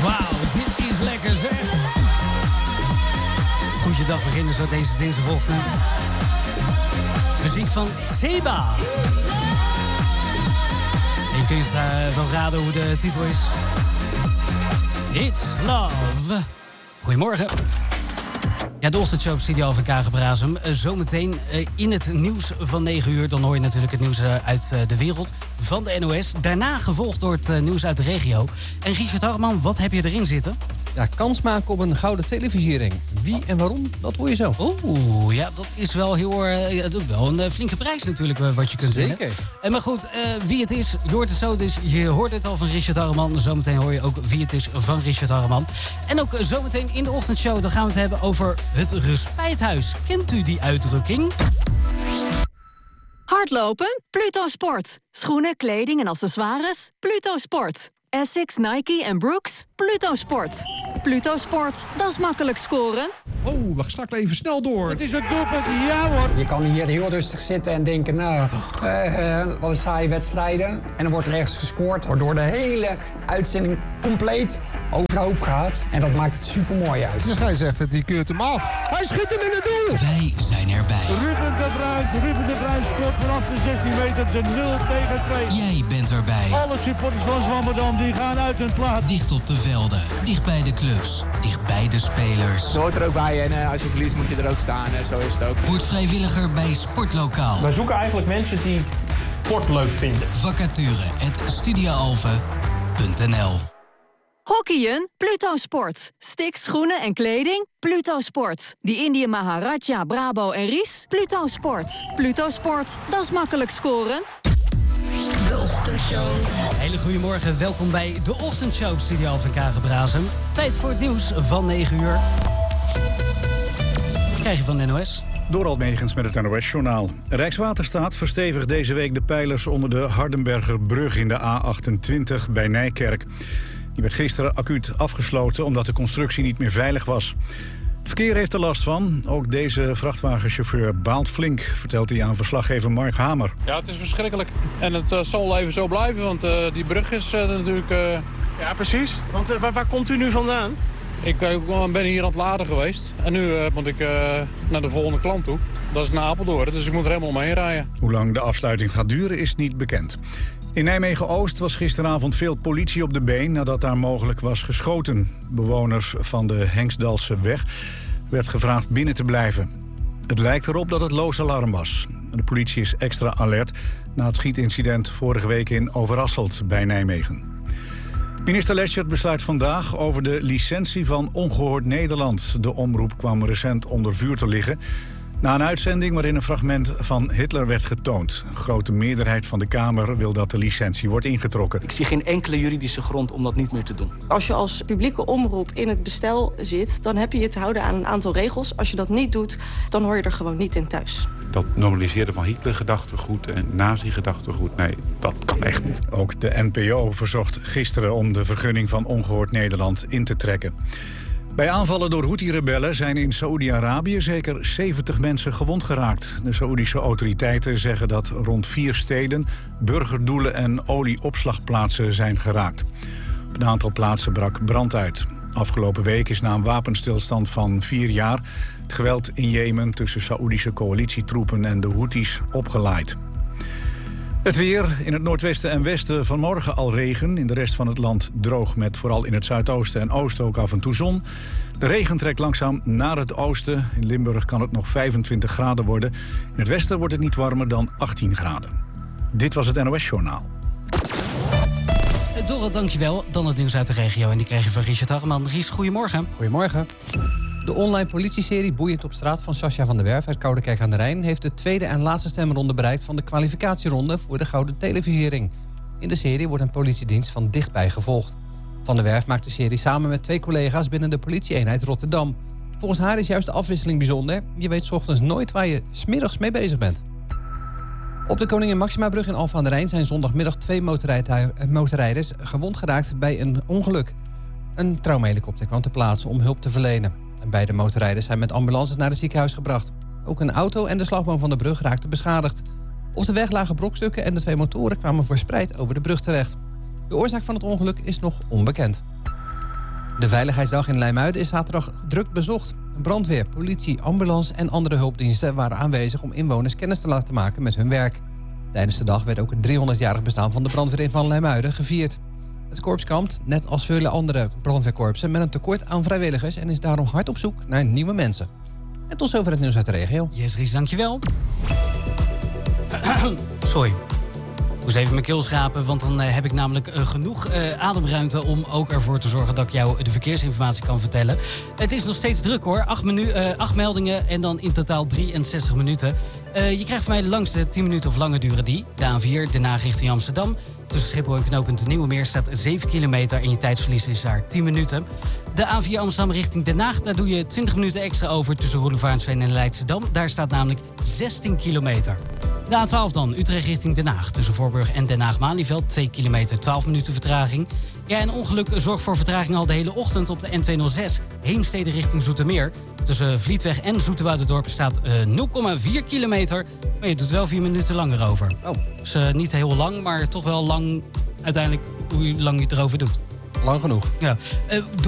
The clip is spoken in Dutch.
Wauw, dit is lekker zeg. Goeiedag beginnen zo deze dinsdagochtend. Muziek van Seba. En je kunt wel raden hoe de titel is. It's Love. Goedemorgen. Ja, de ochtendshow Studio van Kagenbrasem. Zometeen in het nieuws van 9 uur. Dan hoor je natuurlijk het nieuws uit de wereld van de NOS. Daarna gevolgd door het nieuws uit de regio. En Richard Harman, wat heb je erin zitten? Ja, kans maken op een gouden televisiering. Wie en waarom, dat hoor je zo. Oeh, ja, dat is wel wel een flinke prijs natuurlijk wat je kunt winnen. Zeker. Maar goed, wie het is, je hoort het zo. Dus je hoort het al van Richard Harman. Zometeen hoor je ook wie het is van Richard Harman. En ook zometeen in de ochtendshow, dan gaan we het hebben over het Respijthuis. Kent u die uitdrukking? Hardlopen? Pluto Sport. Schoenen, kleding en accessoires? Pluto Sport. Essex, Nike en Brooks? Pluto Sport. Pluto Sport, dat is makkelijk scoren. Oh, we schakelen even snel door. Het is het doelpunt, ja hoor. Je kan hier heel rustig zitten en denken, wat een saaie wedstrijden. En dan wordt er ergens gescoord, waardoor de hele uitzending compleet overhoop gaat. En dat maakt het supermooi uit. De scheidsrechter die keurt hem af. Hij schiet hem in het doel. Wij zijn erbij. Ruben de Bruin scoort vanaf de 16 meter de 0-2. Jij bent erbij. Alle supporters van Zwammerdam die gaan uit hun plaats. Dicht op de velden, dicht bij de clubs, dicht bij de spelers. Je hoort er ook bij en als je verliest moet je er ook staan. Zo is het ook. Word vrijwilliger bij Sportlokaal. Wij zoeken eigenlijk mensen die sport leuk vinden. Vacature@studioalve.nl. Hockeyen? Pluto Sport. Sticks, schoenen en kleding? Pluto Sport. Die Indië Maharaja, Brabo en Ries? Pluto Sport. Pluto Sport, dat is makkelijk scoren. De ochtendshow. Hele goedemorgen, welkom bij de ochtendshow Studio van Kagenbrasem. Tijd voor het nieuws van 9 uur. Wat krijg je van de NOS? Dorald Megens met het NOS-journaal. Rijkswaterstaat verstevigt deze week de pijlers onder de Hardenbergerbrug in de A28 bij Nijkerk. Die werd gisteren acuut afgesloten omdat de constructie niet meer veilig was. Het verkeer heeft er last van. Ook deze vrachtwagenchauffeur baalt flink, vertelt hij aan verslaggever Mark Hamer. Ja, het is verschrikkelijk. En het zal wel even zo blijven, want die brug is natuurlijk... Ja, precies. Want waar komt u nu vandaan? Ik ben hier aan het laden geweest. En nu moet ik naar de volgende klant toe. Dat is naar Apeldoorn, dus ik moet er helemaal omheen rijden. Hoe lang de afsluiting gaat duren is niet bekend. In Nijmegen-Oost was gisteravond veel politie op de been nadat daar mogelijk was geschoten. Bewoners van de Henksdalse weg werd gevraagd binnen te blijven. Het lijkt erop dat het loos alarm was. De politie is extra alert na het schietincident vorige week in Overasselt bij Nijmegen. Minister Leschert besluit vandaag over de licentie van Ongehoord Nederland. De omroep kwam recent onder vuur te liggen na een uitzending waarin een fragment van Hitler werd getoond. Een grote meerderheid van de Kamer wil dat de licentie wordt ingetrokken. Ik zie geen enkele juridische grond om dat niet meer te doen. Als je als publieke omroep in het bestel zit, dan heb je je te houden aan een aantal regels. Als je dat niet doet, dan hoor je er gewoon niet in thuis. Dat normaliseren van Hitler-gedachtegoed en nazi-gedachtegoed, nee, dat kan echt niet. Ook de NPO verzocht gisteren om de vergunning van Ongehoord Nederland in te trekken. Bij aanvallen door Houthi-rebellen zijn in Saoedi-Arabië zeker 70 mensen gewond geraakt. De Saoedische autoriteiten zeggen dat rond 4 steden burgerdoelen en olieopslagplaatsen zijn geraakt. Op een aantal plaatsen brak brand uit. Afgelopen week is na een wapenstilstand van 4 jaar het geweld in Jemen tussen Saoedische coalitietroepen en de Houthis opgelaaid. Het weer, in het noordwesten en westen vanmorgen al regen. In de rest van het land droog met vooral in het zuidoosten en oosten ook af en toe zon. De regen trekt langzaam naar het oosten. In Limburg kan het nog 25 graden worden. In het westen wordt het niet warmer dan 18 graden. Dit was het NOS-journaal. Dorot, dankjewel. Dan het nieuws uit de regio en die krijg je van Richard Harman. Ries, goedemorgen. Goedemorgen. De online politieserie Boeiend op straat van Sascha van der Werf uit Koudekerk aan de Rijn heeft de tweede en laatste stemronde bereikt van de kwalificatieronde voor de Gouden Televisiering. In de serie wordt een politiedienst van dichtbij gevolgd. Van der Werf maakt de serie samen met 2 collega's binnen de politieeenheid Rotterdam. Volgens haar is juist de afwisseling bijzonder. Je weet 's ochtends nooit waar je 's middags mee bezig bent. Op de Koningin Maxima-brug in Alphen aan de Rijn zijn zondagmiddag 2 motorrijders gewond geraakt bij een ongeluk. Een traumahelikopter kwam ter plaatse om hulp te verlenen. En beide motorrijders zijn met ambulances naar het ziekenhuis gebracht. Ook een auto en de slagboom van de brug raakten beschadigd. Op de weg lagen brokstukken en de 2 motoren kwamen verspreid over de brug terecht. De oorzaak van het ongeluk is nog onbekend. De Veiligheidsdag in Leimuiden is zaterdag druk bezocht. Brandweer, politie, ambulance en andere hulpdiensten waren aanwezig om inwoners kennis te laten maken met hun werk. Tijdens de dag werd ook het 300-jarig bestaan van de brandweer van Leimuiden gevierd. Het korps kampt, net als vele andere brandweerkorpsen, met een tekort aan vrijwilligers en is daarom hard op zoek naar nieuwe mensen. En tot zover het nieuws uit de regio. Yes, Ries, dankjewel. Sorry. Ik moest even mijn keel schrapen, want dan heb ik namelijk genoeg ademruimte om ook ervoor te zorgen dat ik jou de verkeersinformatie kan vertellen. Het is nog steeds druk hoor. 8 meldingen en dan in totaal 63 minuten. Je krijgt van mij de langste 10 minuten of langer duren die. De A4, Den Haag richting Amsterdam. Tussen Schiphol en knooppunt Nieuwemeer staat 7 kilometer en je tijdsverlies is daar 10 minuten. De A4 Amsterdam richting Den Haag, daar doe je 20 minuten extra over tussen Roelevarensveen en Leidschendam. Daar staat namelijk 16 kilometer. De A12 dan, Utrecht richting Den Haag. Tussen Voorburg en Den Haag-Malieveld, 2 kilometer, 12 minuten vertraging. Ja, en ongeluk zorgt voor vertraging al de hele ochtend op de N206. Heemstede richting Zoetermeer. Tussen Vlietweg en Zoeterwouderdorp staat 0,4 kilometer. Maar je doet wel 4 minuten langer over. Oh. Dus niet heel lang, maar toch wel lang uiteindelijk hoe lang je het erover doet. Lang genoeg. Ja.